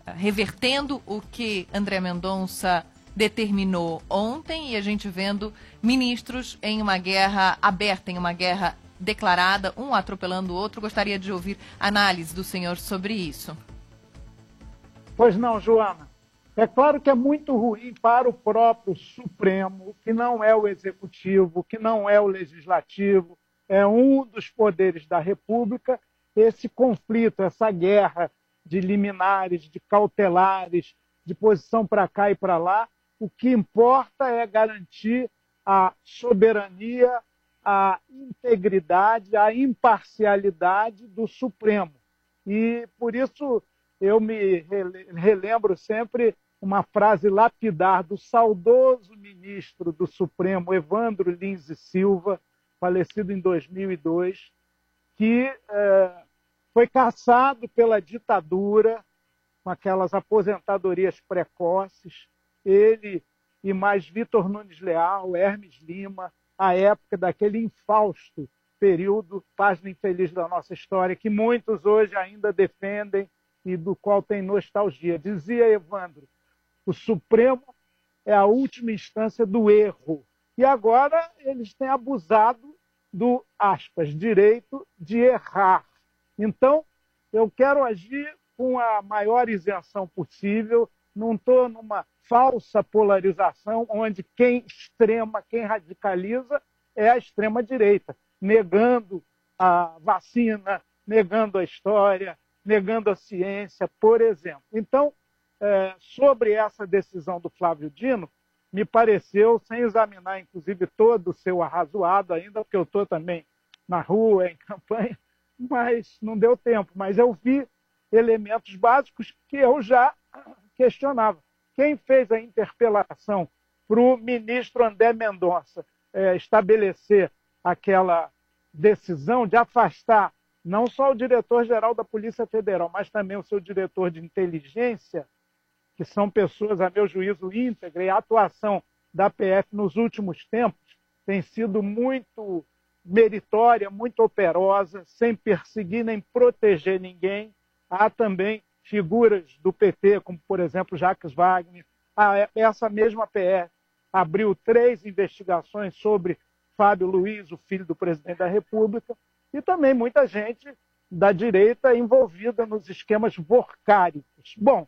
revertendo o que André Mendonça determinou ontem e a gente vendo ministros em uma guerra aberta, em uma guerra declarada, um atropelando o outro. Gostaria de ouvir análise do senhor sobre isso. Pois não, Joana. É claro que é muito ruim para o próprio Supremo, que não é o Executivo, que não é o Legislativo, é um dos poderes da República, esse conflito, essa guerra de liminares, de cautelares, de posição para cá e para lá. O que importa é garantir a soberania, a integridade, a imparcialidade do Supremo. E, por isso, eu me relembro sempre uma frase lapidar do saudoso ministro do Supremo, Evandro Lins e Silva, falecido em 2002, que foi caçado pela ditadura, com aquelas aposentadorias precoces, ele e mais Vitor Nunes Leal, Hermes Lima, a época daquele infausto período, página infeliz da nossa história, que muitos hoje ainda defendem e do qual tem nostalgia. Dizia Evandro, o Supremo é a última instância do erro. E agora eles têm abusado do, aspas, direito de errar. Então, eu quero agir com a maior isenção possível, não estou numa falsa polarização onde quem extrema, quem radicaliza é a extrema-direita, negando a vacina, negando a história, negando a ciência, por exemplo. Então, sobre essa decisão do Flávio Dino, me pareceu, sem examinar, inclusive, todo o seu arrazoado ainda, porque eu estou também na rua, em campanha, mas não deu tempo. Mas eu vi elementos básicos que eu já questionava. Quem fez a interpelação para o ministro André Mendonça estabelecer aquela decisão de afastar não só o diretor-geral da Polícia Federal, mas também o seu diretor de inteligência, que são pessoas, a meu juízo, íntegras, e a atuação da PF nos últimos tempos tem sido muito meritória, muito operosa, sem perseguir nem proteger ninguém. Há também figuras do PT, como, por exemplo, Jacques Wagner. Essa mesma PF abriu 3 investigações sobre Fábio Luiz, o filho do presidente da República, e também muita gente da direita envolvida nos esquemas vorcáricos. Bom,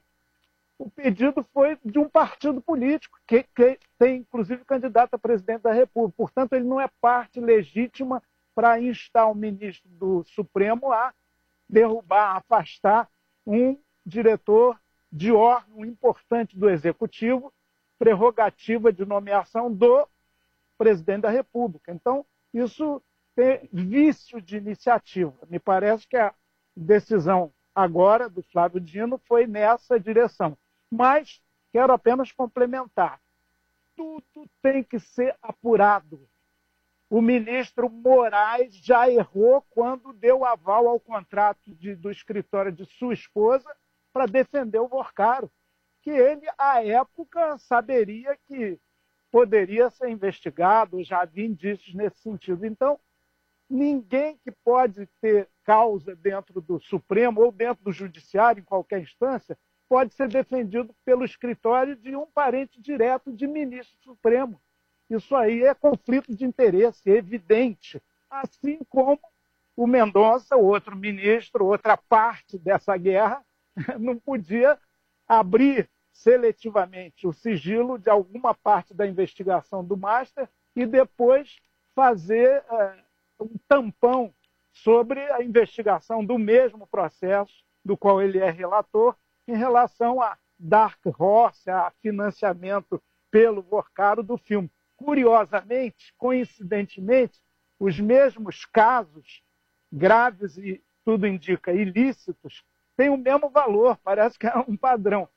o pedido foi de um partido político, que tem, inclusive, candidato a presidente da República. Portanto, ele não é parte legítima para instar o ministro do Supremo a derrubar, a afastar um diretor de órgão importante do Executivo, prerrogativa de nomeação do presidente da República. Então, isso tem vício de iniciativa. Me parece que a decisão agora do Flávio Dino foi nessa direção. Mas quero apenas complementar. Tudo tem que ser apurado. O ministro Moraes já errou quando deu aval ao contrato do escritório de sua esposa para defender o Vorcaro, que ele, à época, saberia que poderia ser investigado, já havia indícios nesse sentido. Então, ninguém que pode ter causa dentro do Supremo ou dentro do Judiciário, em qualquer instância, pode ser defendido pelo escritório de um parente direto de ministro supremo. Isso aí é conflito de interesse evidente, assim como o Mendonça, outro ministro, outra parte dessa guerra, não podia abrir seletivamente o sigilo de alguma parte da investigação do Master e depois fazer um tampão sobre a investigação do mesmo processo do qual ele é relator em relação a Dark Horse, a financiamento pelo Vorcaro do filme. Curiosamente, coincidentemente, os mesmos casos graves e, tudo indica, ilícitos, têm o mesmo valor, parece que é um padrão.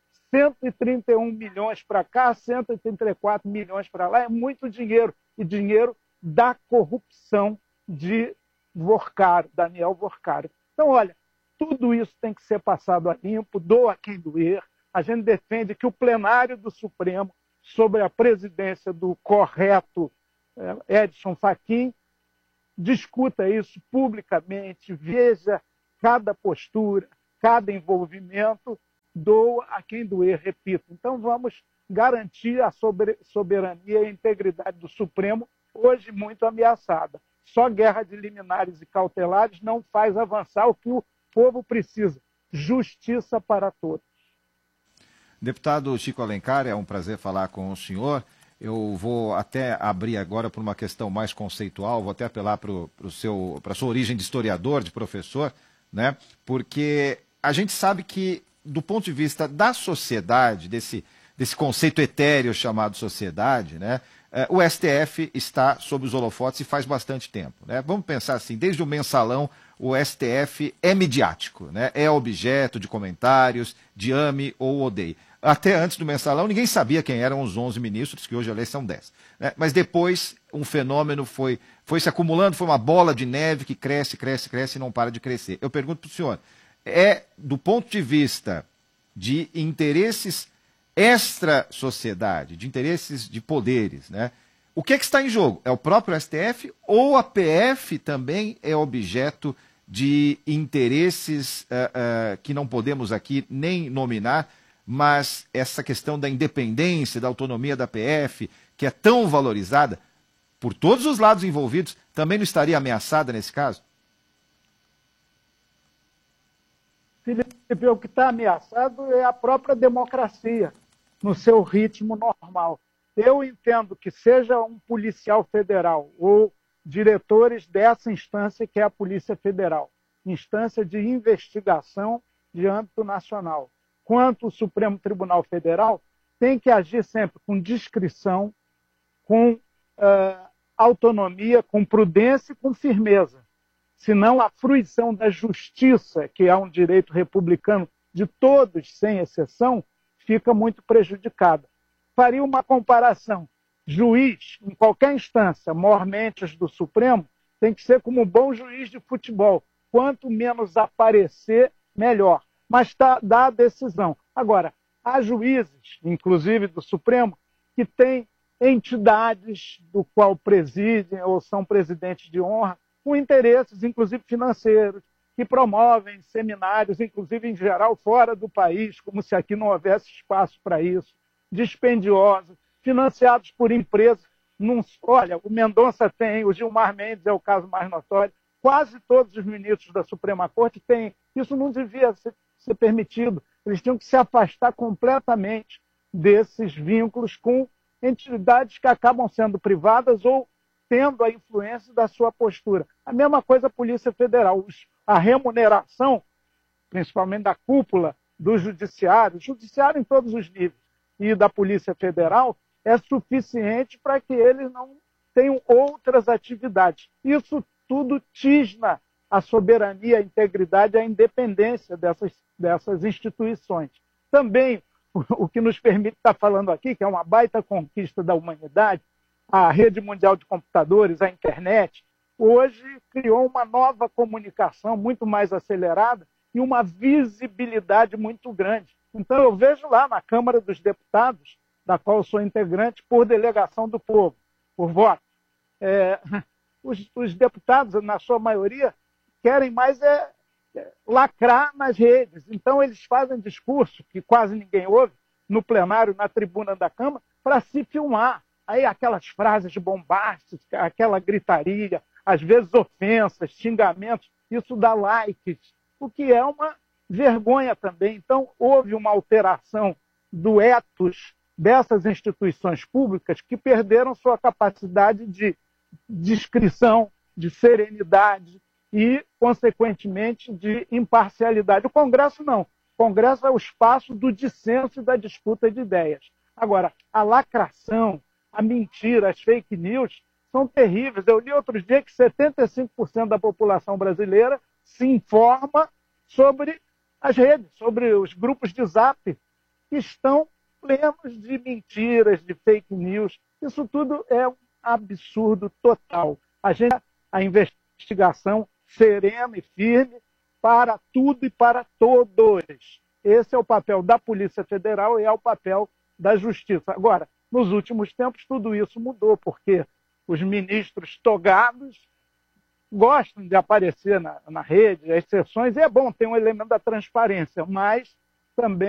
131 milhões para cá, 134 milhões para lá, é muito dinheiro. E dinheiro da corrupção de Vorcaro, Daniel Vorcaro. Então, olha, tudo isso tem que ser passado a limpo, doa quem doer. A gente defende que o plenário do Supremo, sob a presidência do correto Edson Fachin, discuta isso publicamente, veja cada postura, cada envolvimento doa a quem doer, repito. Então vamos garantir a soberania e a integridade do Supremo, hoje muito ameaçada. Só guerra de liminares e cautelares não faz avançar o que o povo precisa: justiça para todos. Deputado Chico Alencar, é um prazer falar com o senhor. Eu vou até abrir agora para uma questão mais conceitual, vou até apelar para a sua origem de historiador, de professor, né? Porque a gente sabe que, do ponto de vista da sociedade, desse conceito etéreo chamado sociedade, né? O STF está sob os holofotes e faz bastante tempo, né? Vamos pensar assim, desde o mensalão, o STF é midiático, né? É objeto de comentários, de ame ou odeie. Até antes do mensalão, ninguém sabia quem eram os 11 ministros, que hoje a lei são 10. Né? Mas depois, um fenômeno foi se acumulando, foi uma bola de neve que cresce, cresce, cresce e não para de crescer. Eu pergunto para o senhor, do ponto de vista de interesses extra-sociedade, de interesses de poderes, né? O que está em jogo? É o próprio STF ou a PF também é objeto de interesses que não podemos aqui nem nominar, mas essa questão da independência, da autonomia da PF, que é tão valorizada por todos os lados envolvidos, também não estaria ameaçada nesse caso? Felipe, o que está ameaçado é a própria democracia, no seu ritmo normal. Eu entendo que seja um policial federal ou diretores dessa instância que é a Polícia Federal, instância de investigação de âmbito nacional, quanto o Supremo Tribunal Federal, tem que agir sempre com discrição, com autonomia, com prudência e com firmeza. Senão a fruição da justiça, que é um direito republicano de todos, sem exceção, fica muito prejudicada. Faria uma comparação. Juiz, em qualquer instância, mormente os do Supremo, tem que ser como um bom juiz de futebol. Quanto menos aparecer, melhor. Mas dá a decisão. Agora, há juízes, inclusive do Supremo, que têm entidades do qual presidem ou são presidentes de honra, com interesses, inclusive financeiros, que promovem seminários, inclusive em geral fora do país, como se aqui não houvesse espaço para isso, dispendiosos, financiados por empresas. Olha, o Mendonça tem, o Gilmar Mendes é o caso mais notório, quase todos os ministros da Suprema Corte têm. Isso não devia ser permitido. Eles tinham que se afastar completamente desses vínculos com entidades que acabam sendo privadas ou tendo a influência da sua postura. A mesma coisa a Polícia Federal. A remuneração, principalmente da cúpula do judiciário em todos os níveis, e da Polícia Federal, é suficiente para que eles não tenham outras atividades. Isso tudo tisna a soberania, a integridade, a independência dessas instituições. Também, o que nos permite estar falando aqui, que é uma baita conquista da humanidade, a rede mundial de computadores, a internet, hoje criou uma nova comunicação muito mais acelerada e uma visibilidade muito grande. Então eu vejo lá na Câmara dos Deputados, da qual eu sou integrante, por delegação do povo, por voto. Os deputados, na sua maioria, querem mais lacrar nas redes. Então eles fazem discurso, que quase ninguém ouve, no plenário, na tribuna da Câmara, para se filmar. Aí aquelas frases bombásticas, aquela gritaria, às vezes ofensas, xingamentos, isso dá likes, o que é uma vergonha também. Então, houve uma alteração do ethos dessas instituições públicas que perderam sua capacidade de discrição, de serenidade e, consequentemente, de imparcialidade. O Congresso não. O Congresso é o espaço do dissenso e da disputa de ideias. Agora, a lacração, a mentira, as fake news são terríveis. Eu li outro dia que 75% da população brasileira se informa sobre as redes, sobre os grupos de zap, que estão plenos de mentiras, de fake news. Isso tudo é um absurdo total. A investigação serena e firme para tudo e para todos. Esse é o papel da Polícia Federal e é o papel da Justiça. Agora, nos últimos tempos, tudo isso mudou, porque os ministros togados gostam de aparecer na rede, as sessões, e é bom ter um elemento da transparência, mas também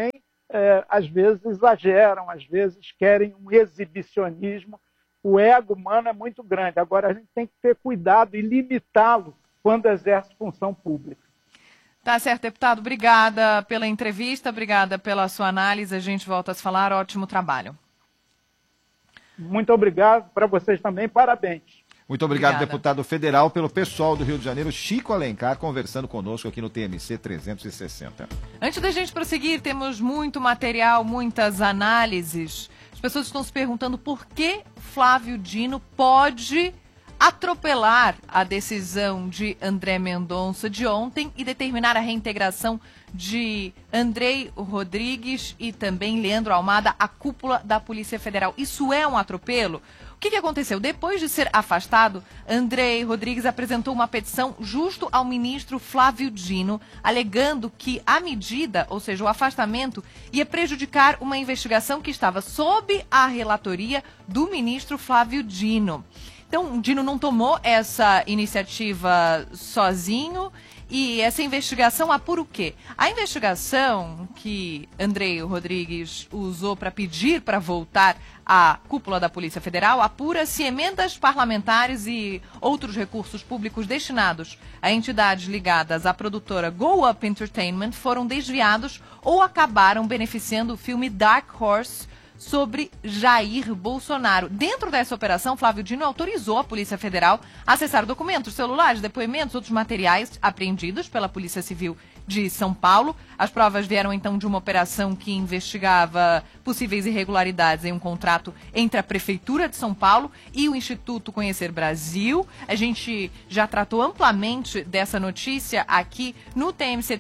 às vezes exageram, às vezes querem um exibicionismo. O ego humano é muito grande. Agora, a gente tem que ter cuidado e limitá-lo quando exerce função pública. Tá certo, deputado. Obrigada pela entrevista, obrigada pela sua análise. A gente volta a se falar. Ótimo trabalho. Muito obrigado. Para vocês também, parabéns. Muito obrigado, Obrigada. deputado federal, pelo pessoal do Rio de Janeiro, Chico Alencar, conversando conosco aqui no TMC 360. Antes da gente prosseguir, temos muito material, muitas análises. As pessoas estão se perguntando por que Flávio Dino pode atropelar a decisão de André Mendonça de ontem e determinar a reintegração de Andrei Rodrigues e também Leandro Almada à cúpula da Polícia Federal. Isso é um atropelo? O que aconteceu? Depois de ser afastado, Andrei Rodrigues apresentou uma petição justo ao ministro Flávio Dino, alegando que a medida, ou seja, o afastamento, ia prejudicar uma investigação que estava sob a relatoria do ministro Flávio Dino. Então, o Dino não tomou essa iniciativa sozinho e essa investigação apura o quê? A investigação que Andrei Rodrigues usou para pedir para voltar à cúpula da Polícia Federal apura se emendas parlamentares e outros recursos públicos destinados a entidades ligadas à produtora Go Up Entertainment foram desviados ou acabaram beneficiando o filme Dark Horse sobre Jair Bolsonaro. Dentro dessa operação, Flávio Dino autorizou a Polícia Federal a acessar documentos, celulares, depoimentos, outros materiais apreendidos pela Polícia Civil de São Paulo. As provas vieram, então, de uma operação que investigava possíveis irregularidades em um contrato entre a Prefeitura de São Paulo e o Instituto Conhecer Brasil. A gente já tratou amplamente dessa notícia aqui no TMC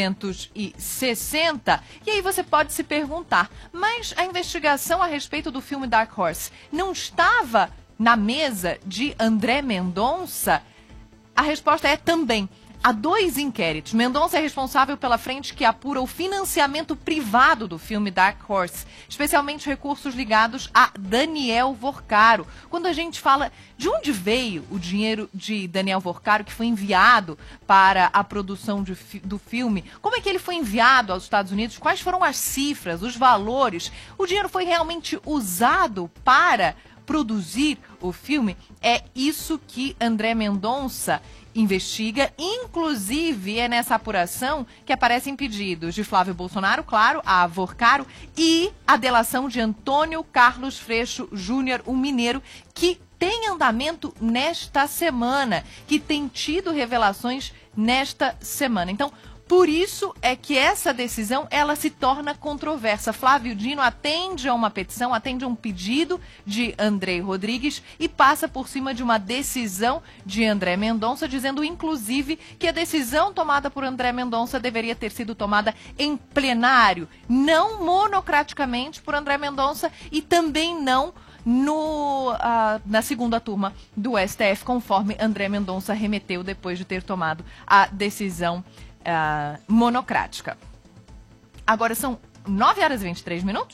360. E aí você pode se perguntar, mas a investigação a respeito do filme Dark Horse não estava na mesa de André Mendonça? A resposta é também. Há 2 inquéritos. Mendonça é responsável pela frente que apura o financiamento privado do filme Dark Horse, especialmente recursos ligados a Daniel Vorcaro. Quando a gente fala de onde veio o dinheiro de Daniel Vorcaro que foi enviado para a produção do filme, como é que ele foi enviado aos Estados Unidos, quais foram as cifras, os valores, o dinheiro foi realmente usado para produzir o filme? É isso que André Mendonça investiga, inclusive é nessa apuração que aparecem pedidos de Flávio Bolsonaro, claro, a Vorcaro, e a delação de Antônio Carlos Freixo Júnior, um mineiro que tem andamento nesta semana, que tem tido revelações nesta semana. Então, por isso é que essa decisão ela se torna controversa. Flávio Dino atende a uma petição, atende a um pedido de Andrei Rodrigues e passa por cima de uma decisão de André Mendonça, dizendo inclusive que a decisão tomada por André Mendonça deveria ter sido tomada em plenário, não monocraticamente por André Mendonça e também não na segunda turma do STF, conforme André Mendonça remeteu depois de ter tomado a decisão monocrática. Agora são 9h23.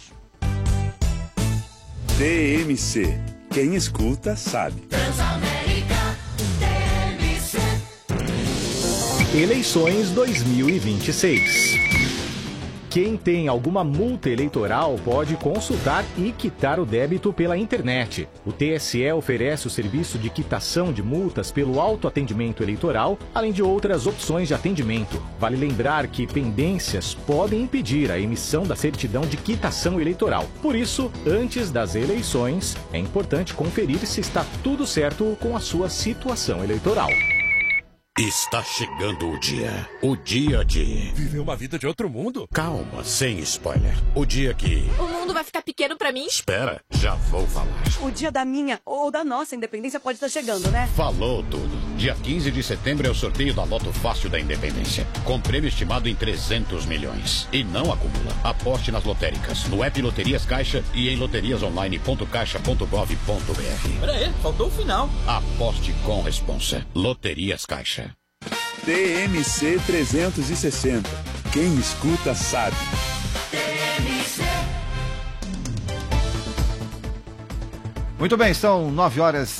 TMC. Quem escuta sabe. Eleições 2026. Quem tem alguma multa eleitoral pode consultar e quitar o débito pela internet. O TSE oferece o serviço de quitação de multas pelo autoatendimento eleitoral, além de outras opções de atendimento. Vale lembrar que pendências podem impedir a emissão da certidão de quitação eleitoral. Por isso, antes das eleições, é importante conferir se está tudo certo com a sua situação eleitoral. Está chegando o dia de... Viver uma vida de outro mundo? Calma, sem spoiler. O dia que... O mundo vai ficar pequeno pra mim? Espera, já vou falar. O dia da minha ou da nossa independência pode estar chegando, né? Falou tudo. Dia 15 de setembro é o sorteio da Loto Fácil da Independência, com prêmio estimado em 300 milhões. E não acumula. Aposte nas lotéricas, no app Loterias Caixa e em loteriasonline.caixa.gov.br. Pera aí, faltou o final. Aposte com responsa. Loterias Caixa. TMC 360. Quem escuta sabe. Muito bem, são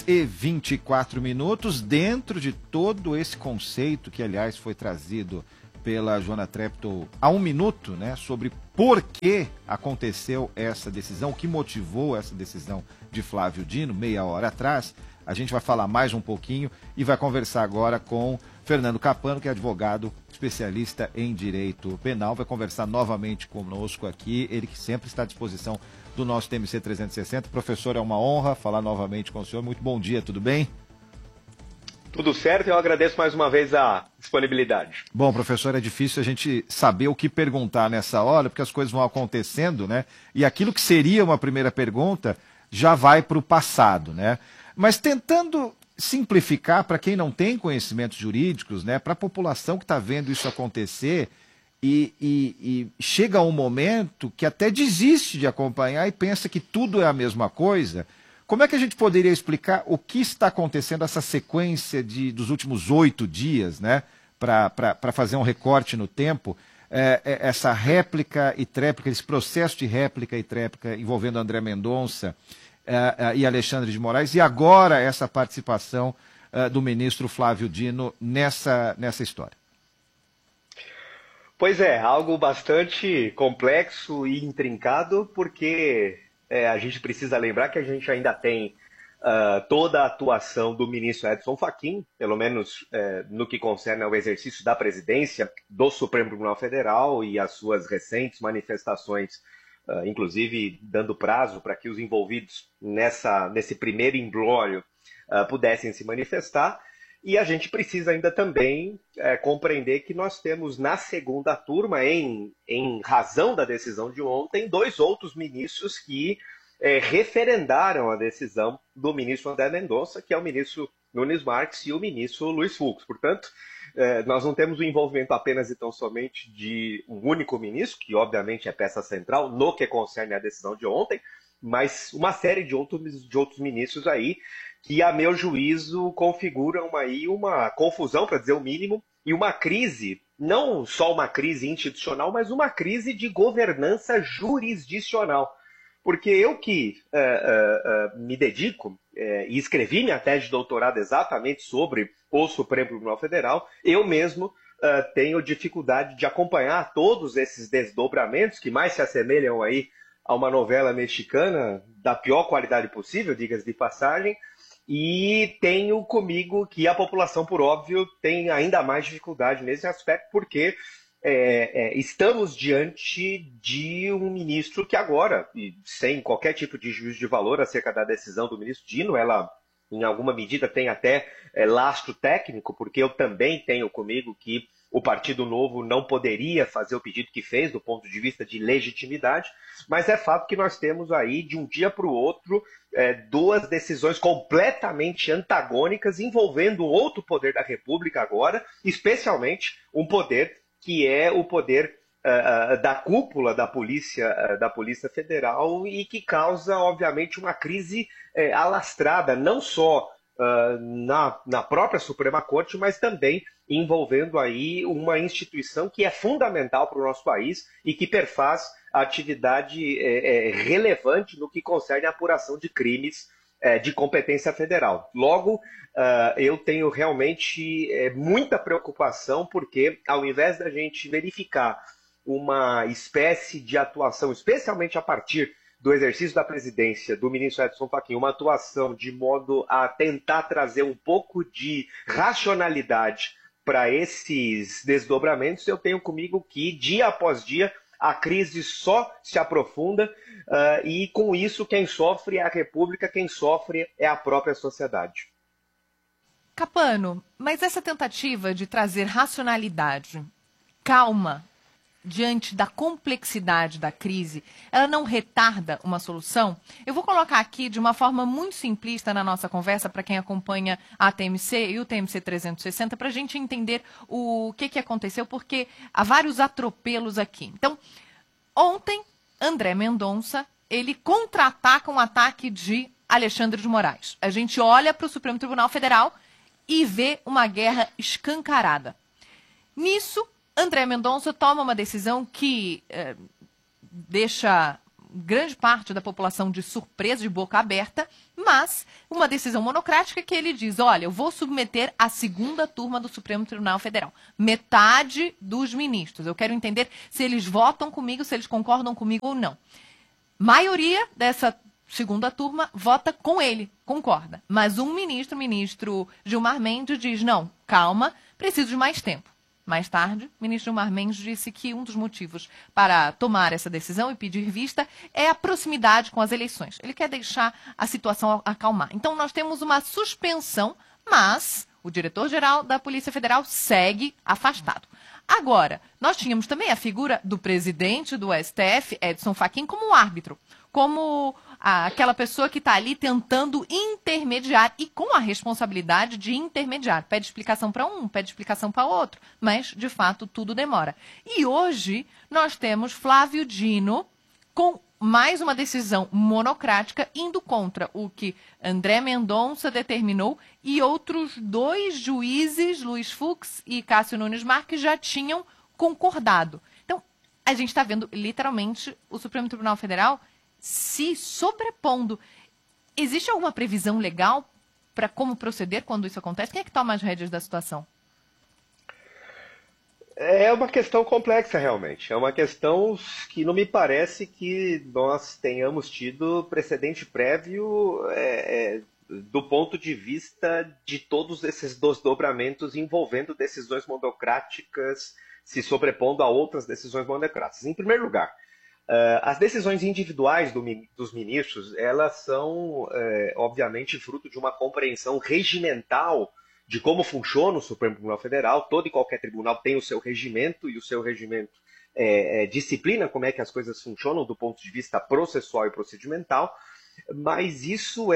9h24. Dentro de todo esse conceito que, aliás, foi trazido pela Joana Treptow há um minuto, né, sobre por que aconteceu essa decisão, o que motivou essa decisão de Flávio Dino, meia hora atrás. A gente vai falar mais um pouquinho e vai conversar agora com Fernando Capano, que é advogado especialista em direito penal. Vai conversar novamente conosco aqui, ele que sempre está à disposição do nosso TMC 360. Professor, é uma honra falar novamente com o senhor. Muito bom dia, tudo bem? Tudo certo, eu agradeço mais uma vez a disponibilidade. Bom, professor, é difícil a gente saber o que perguntar nessa hora, porque as coisas vão acontecendo, né? E aquilo que seria uma primeira pergunta já vai para o passado, né? Mas tentando simplificar para quem não tem conhecimentos jurídicos, né? Para a população que está vendo isso acontecer e chega um momento que até desiste de acompanhar e pensa que tudo é a mesma coisa. Como é que a gente poderia explicar o que está acontecendo, essa sequência dos últimos 8 dias, né, para fazer um recorte no tempo, essa réplica e tréplica, esse processo de réplica e tréplica envolvendo André Mendonça e Alexandre de Moraes, e agora essa participação do ministro Flávio Dino nessa história? Pois é, algo bastante complexo e intrincado, porque... a gente precisa lembrar que a gente ainda tem toda a atuação do ministro Edson Fachin, pelo menos no que concerne ao exercício da presidência do Supremo Tribunal Federal e as suas recentes manifestações, inclusive dando prazo para que os envolvidos nesse primeiro imbróglio pudessem se manifestar. E a gente precisa ainda também compreender que nós temos na segunda turma, em razão da decisão de ontem, 2 outros ministros que referendaram a decisão do ministro André Mendonça, que é o ministro Nunes Marques e o ministro Luiz Fux. Portanto, nós não temos o envolvimento apenas e tão somente de um único ministro, que obviamente é peça central no que concerne a decisão de ontem, mas uma série de outros ministros aí, que, a meu juízo, configuram aí uma confusão, para dizer o mínimo, e uma crise, não só uma crise institucional, mas uma crise de governança jurisdicional. Porque eu que me dedico e escrevi minha tese de doutorado exatamente sobre o Supremo Tribunal Federal, eu mesmo tenho dificuldade de acompanhar todos esses desdobramentos que mais se assemelham aí a uma novela mexicana da pior qualidade possível, diga-se de passagem, e tenho comigo que a população, por óbvio, tem ainda mais dificuldade nesse aspecto, porque estamos diante de um ministro que agora, sem qualquer tipo de juízo de valor acerca da decisão do ministro Dino, ela em alguma medida tem até lastro técnico, porque eu também tenho comigo que o Partido Novo não poderia fazer o pedido que fez do ponto de vista de legitimidade, mas é fato que nós temos aí, de um dia para o outro, 2 decisões completamente antagônicas envolvendo outro poder da República agora, especialmente um poder que é o poder da cúpula da Polícia Federal e que causa, obviamente, uma crise alastrada, não só na própria Suprema Corte, mas também envolvendo aí uma instituição que é fundamental para o nosso país e que perfaz a atividade relevante no que concerne a apuração de crimes de competência federal. Logo, eu tenho realmente muita preocupação, porque ao invés da gente verificar uma espécie de atuação, especialmente a partir do exercício da presidência do ministro Edson Fachin, uma atuação de modo a tentar trazer um pouco de racionalidade para esses desdobramentos, eu tenho comigo que, dia após dia, a crise só se aprofunda e, com isso, quem sofre é a República, quem sofre é a própria sociedade. Capano, mas essa tentativa de trazer racionalidade, calma, diante da complexidade da crise, ela não retarda uma solução? Eu vou colocar aqui de uma forma muito simplista na nossa conversa, para quem acompanha a TMC e o TMC 360, para a gente entender o que aconteceu, porque há vários atropelos aqui. Então, ontem, André Mendonça, ele contra-ataca um ataque de Alexandre de Moraes. A gente olha para o Supremo Tribunal Federal e vê uma guerra escancarada. Nisso, André Mendonça toma uma decisão que deixa grande parte da população de surpresa, de boca aberta, mas uma decisão monocrática que ele diz, olha, eu vou submeter a segunda turma do Supremo Tribunal Federal. Metade dos ministros. Eu quero entender se eles votam comigo, se eles concordam comigo ou não. Maioria dessa segunda turma vota com ele, concorda. Mas um ministro, o ministro Gilmar Mendes, diz, não, calma, preciso de mais tempo. Mais tarde, o ministro Gilmar Mendes disse que um dos motivos para tomar essa decisão e pedir vista é a proximidade com as eleições. Ele quer deixar a situação acalmar. Então, nós temos uma suspensão, mas o diretor-geral da Polícia Federal segue afastado. Agora, nós tínhamos também a figura do presidente do STF, Edson Fachin, como árbitro, como aquela pessoa que está ali tentando intermediar e com a responsabilidade de intermediar. Pede explicação para um, pede explicação para outro, mas, de fato, tudo demora. E hoje nós temos Flávio Dino com mais uma decisão monocrática indo contra o que André Mendonça determinou e outros 2 juízes, Luiz Fux e Cássio Nunes Marques, já tinham concordado. Então, a gente está vendo literalmente o Supremo Tribunal Federal se sobrepondo. Existe alguma previsão legal para como proceder quando isso acontece? Quem é que toma as rédeas da situação? É uma questão complexa, realmente. É uma questão que não me parece que nós tenhamos tido precedente prévio do ponto de vista de todos esses desdobramentos envolvendo decisões monocráticas se sobrepondo a outras decisões monocráticas. Em primeiro lugar, as decisões individuais dos ministros, elas são, obviamente, fruto de uma compreensão regimental de como funciona o Supremo Tribunal Federal. Todo e qualquer tribunal tem o seu regimento, e o seu regimento disciplina como é que as coisas funcionam do ponto de vista processual e procedimental, mas isso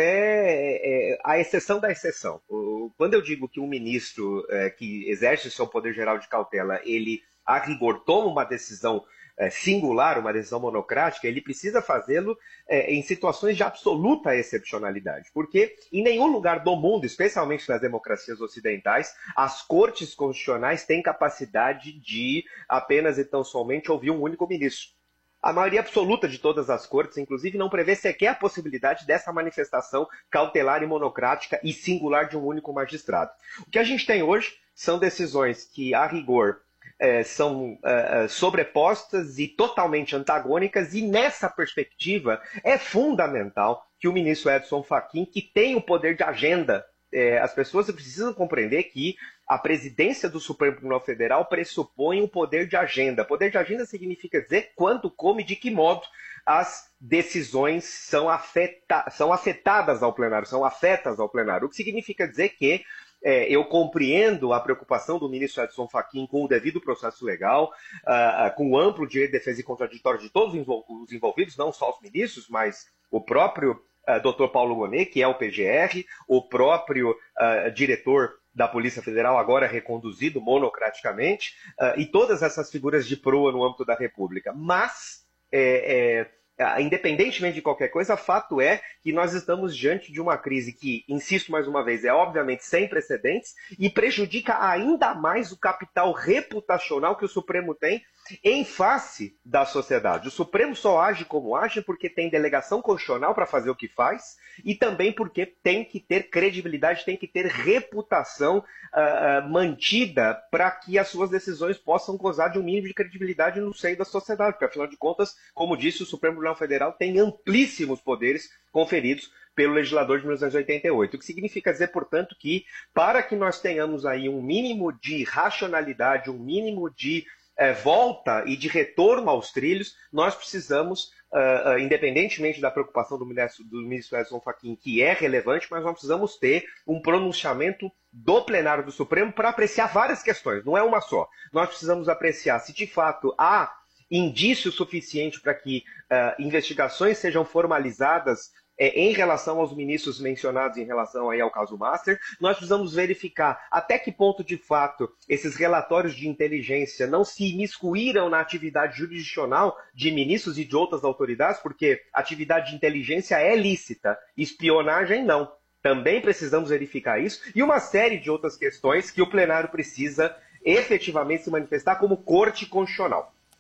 é a exceção da exceção. Quando eu digo que um ministro que exerce o seu poder geral de cautela, ele, a rigor, toma uma decisão singular, uma decisão monocrática, ele precisa fazê-lo em situações de absoluta excepcionalidade, porque em nenhum lugar do mundo, especialmente nas democracias ocidentais, as cortes constitucionais têm capacidade de apenas e tão somente ouvir um único ministro. A maioria absoluta de todas as cortes, inclusive, não prevê sequer a possibilidade dessa manifestação cautelar e monocrática e singular de um único magistrado. O que a gente tem hoje são decisões que, a rigor, são sobrepostas e totalmente antagônicas, e nessa perspectiva é fundamental que o ministro Edson Fachin, que tem o poder de agenda, as pessoas precisam compreender que a presidência do Supremo Tribunal Federal pressupõe um poder de agenda. Poder de agenda significa dizer quando, como e de que modo as decisões são afetadas ao plenário, são afetas ao plenário. O que significa dizer que eu compreendo a preocupação do ministro Edson Fachin com o devido processo legal, com o amplo direito de defesa e contraditório de todos os envolvidos, não só os ministros, mas o próprio Dr. Paulo Gonet, que é o PGR, o próprio diretor da Polícia Federal, agora reconduzido monocraticamente, e todas essas figuras de proa no âmbito da República. Mas, independentemente de qualquer coisa, fato é que nós estamos diante de uma crise que, insisto mais uma vez, é obviamente sem precedentes e prejudica ainda mais o capital reputacional que o Supremo tem em face da sociedade. O Supremo só age como age porque tem delegação constitucional para fazer o que faz e também porque tem que ter credibilidade, tem que ter reputação mantida para que as suas decisões possam gozar de um mínimo de credibilidade no seio da sociedade. Porque, afinal de contas, como disse, o Supremo Tribunal Federal tem amplíssimos poderes conferidos pelo legislador de 1988. O que significa dizer, portanto, que para que nós tenhamos aí um mínimo de racionalidade, um mínimo de volta e de retorno aos trilhos, nós precisamos, independentemente da preocupação do ministro Edson Fachin, que é relevante, mas nós precisamos ter um pronunciamento do plenário do Supremo para apreciar várias questões, não é uma só. Nós precisamos apreciar se de fato há indício suficiente para que investigações sejam formalizadas em relação aos ministros mencionados em relação aí ao caso Master. Nós precisamos verificar até que ponto, de fato, esses relatórios de inteligência não se imiscuíram na atividade jurisdicional de ministros e de outras autoridades, porque atividade de inteligência é lícita, espionagem não. Também precisamos verificar isso, e uma série de outras questões que o plenário precisa efetivamente se manifestar como corte constitucional.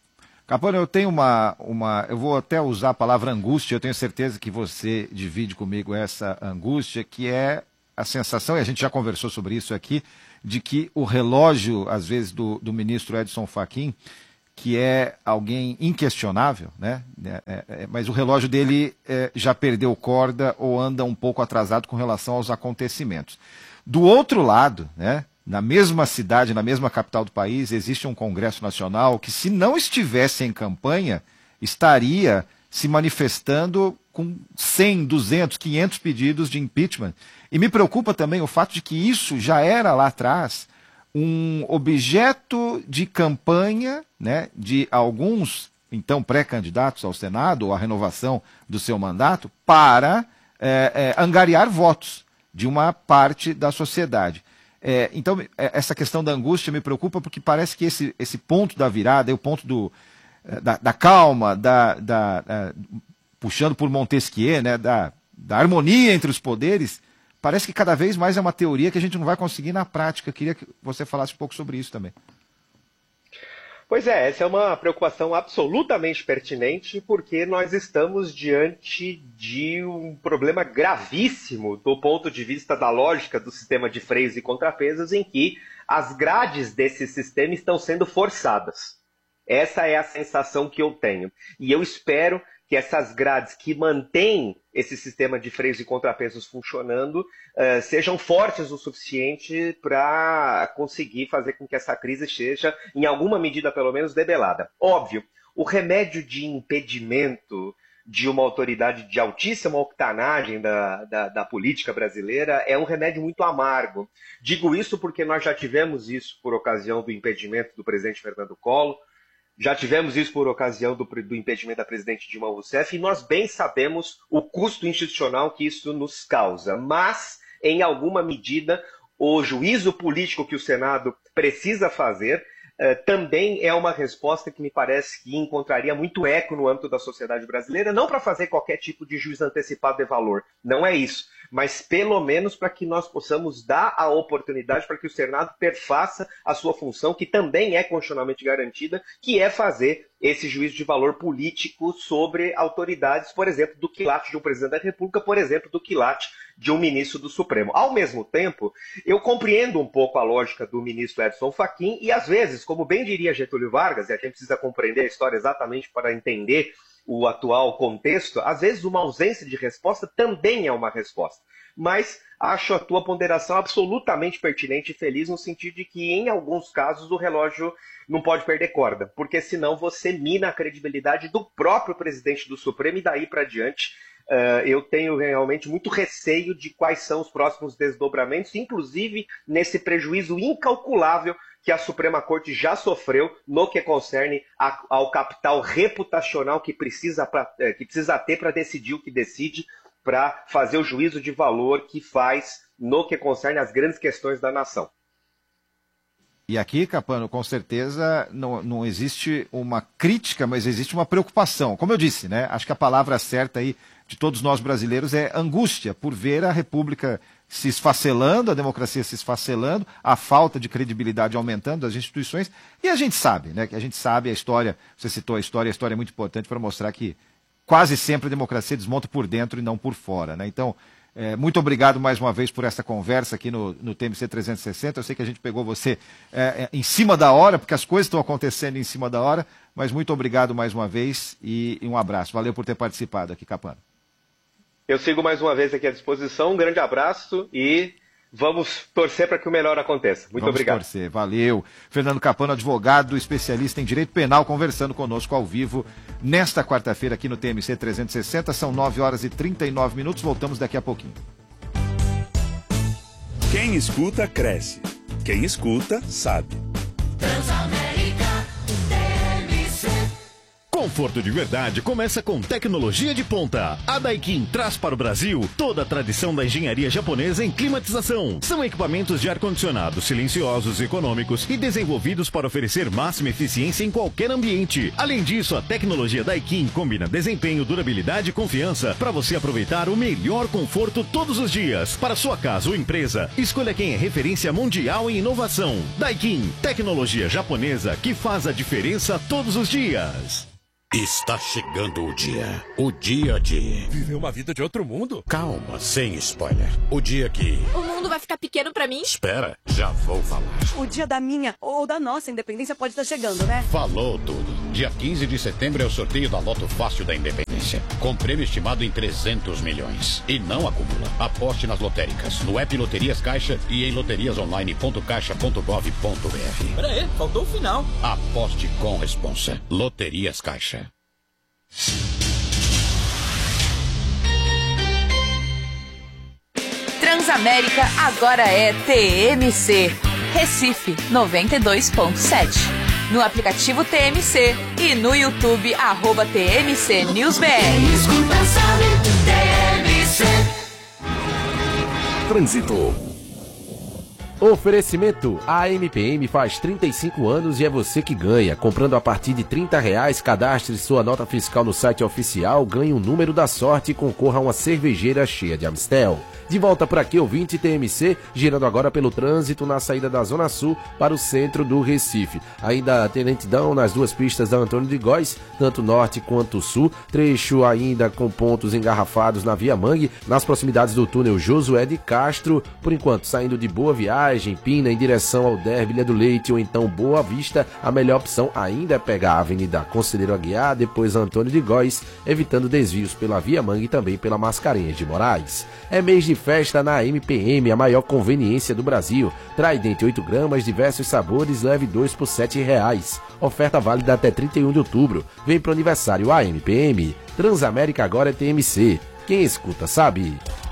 Capone, eu tenho eu vou até usar a palavra angústia, eu tenho certeza que você divide comigo essa angústia, que é a sensação, e a gente já conversou sobre isso aqui, de que o relógio, às vezes, do ministro Edson Fachin, que é alguém inquestionável, né? Mas o relógio dele já perdeu corda ou anda um pouco atrasado com relação aos acontecimentos. Do outro lado, né? Na mesma cidade, na mesma capital do país, existe um Congresso Nacional que, se não estivesse em campanha, estaria se manifestando com 100, 200, 500 pedidos de impeachment. E me preocupa também o fato de que isso já era lá atrás um objeto de campanha, né, de alguns, então, pré-candidatos ao Senado ou à renovação do seu mandato para angariar votos de uma parte da sociedade. Então, essa questão da angústia me preocupa porque parece que esse ponto da virada, o ponto da calma, puxando por Montesquieu, né, da harmonia entre os poderes, parece que cada vez mais é uma teoria que a gente não vai conseguir na prática. Queria que você falasse um pouco sobre isso também. Pois é, essa é uma preocupação absolutamente pertinente, porque nós estamos diante de um problema gravíssimo do ponto de vista da lógica do sistema de freios e contrapesos, em que as grades desse sistema estão sendo forçadas. Essa é a sensação que eu tenho. E eu espero que essas grades que mantêm esse sistema de freios e contrapesos funcionando sejam fortes o suficiente para conseguir fazer com que essa crise seja, em alguma medida pelo menos, debelada. Óbvio, o remédio de impedimento de uma autoridade de altíssima octanagem da política brasileira é um remédio muito amargo. Digo isso porque nós já tivemos isso por ocasião do impedimento do presidente Fernando Collor, já tivemos isso por ocasião do impedimento da presidente Dilma Rousseff, e nós bem sabemos o custo institucional que isso nos causa. Mas, em alguma medida, o juízo político que o Senado precisa fazer também é uma resposta que me parece que encontraria muito eco no âmbito da sociedade brasileira, não para fazer qualquer tipo de juízo antecipado de valor, não é isso, mas pelo menos para que nós possamos dar a oportunidade para que o Senado perfaça a sua função, que também é constitucionalmente garantida, que é fazer esse juízo de valor político sobre autoridades, por exemplo, do quilate de um presidente da República, por exemplo, do quilate de um ministro do Supremo. Ao mesmo tempo, eu compreendo um pouco a lógica do ministro Edson Fachin e, às vezes, como bem diria Getúlio Vargas, e a gente precisa compreender a história exatamente para entender o atual contexto, às vezes uma ausência de resposta também é uma resposta. Mas acho a tua ponderação absolutamente pertinente e feliz no sentido de que, em alguns casos, o relógio não pode perder corda, porque senão você mina a credibilidade do próprio presidente do Supremo e daí para diante. Eu tenho realmente muito receio de quais são os próximos desdobramentos, inclusive nesse prejuízo incalculável que a Suprema Corte já sofreu no que concerne ao capital reputacional que precisa ter para decidir o que decide, para fazer o juízo de valor que faz no que concerne as grandes questões da nação. E aqui, Capano, com certeza não existe uma crítica, mas existe uma preocupação. Como eu disse, né? Acho que a palavra certa aí de todos nós brasileiros é angústia por ver a República se esfacelando, a democracia se esfacelando, a falta de credibilidade aumentando das instituições. E a gente sabe, né? Que a gente sabe a história, você citou a história é muito importante para mostrar que quase sempre a democracia desmonta por dentro e não por fora, né? Então, muito obrigado mais uma vez por essa conversa aqui no TMC 360. Eu sei que a gente pegou você em cima da hora, porque as coisas estão acontecendo em cima da hora, mas muito obrigado mais uma vez e um abraço. Valeu por ter participado aqui, Capano. Eu sigo mais uma vez aqui à disposição. Um grande abraço e vamos torcer para que o melhor aconteça. Muito obrigado. Vamos torcer, valeu. Fernando Capano, advogado, especialista em direito penal, conversando conosco ao vivo nesta quarta-feira aqui no TMC 360. São 9h39. Voltamos daqui a pouquinho. Quem escuta, cresce. Quem escuta, sabe. Transamérica, TMC. Conforto de verdade começa com tecnologia de ponta. A Daikin traz para o Brasil toda a tradição da engenharia japonesa em climatização. São equipamentos de ar-condicionado silenciosos, econômicos e desenvolvidos para oferecer máxima eficiência em qualquer ambiente. Além disso, a tecnologia Daikin combina desempenho, durabilidade e confiança para você aproveitar o melhor conforto todos os dias. Para sua casa ou empresa, escolha quem é referência mundial em inovação. Daikin, tecnologia japonesa que faz a diferença todos os dias. Está chegando o dia de... Viver uma vida de outro mundo? Calma, sem spoiler. O dia que... O mundo vai ficar pequeno pra mim? Espera, já vou falar. O dia da minha ou da nossa independência pode estar chegando, né? Falou tudo. Dia 15 de setembro é o sorteio da Loto Fácil da Independência, com prêmio estimado em 300 milhões. E não acumula. Aposte nas lotéricas, no app Loterias Caixa e em loteriasonline.caixa.gov.br. Pera aí, faltou o final. Aposte com responsa. Loterias Caixa. Transamérica agora é TMC. Recife 92.7. No aplicativo TMC e no YouTube @TMC NewsBR. Escuta, sabe, TMC. Trânsito. Oferecimento: a MPM faz 35 anos e é você que ganha. Comprando a partir de R$30, cadastre sua nota fiscal no site oficial, ganhe um número da sorte e concorra a uma cervejeira cheia de Amstel. De volta por aqui, ouvinte TMC, girando agora pelo trânsito na saída da Zona Sul para o centro do Recife. Ainda tem lentidão nas duas pistas da Antônio de Góes, tanto norte quanto sul. Trecho ainda com pontos engarrafados na Via Mangue, nas proximidades do túnel Josué de Castro. Por enquanto, saindo de Boa Viagem, Pina, em direção ao Derby, Ilha do Leite ou então Boa Vista, a melhor opção ainda é pegar a Avenida Conselheiro Aguiar, depois Antônio de Góes, evitando desvios pela Via Mangue e também pela Mascarenhas de Moraes. É mês de festa na MPM, a maior conveniência do Brasil. Trident 8 gramas, diversos sabores, leve 2 por R$7. Oferta válida até 31 de outubro. Vem pro aniversário a MPM. Transamérica agora é TMC. Quem escuta sabe.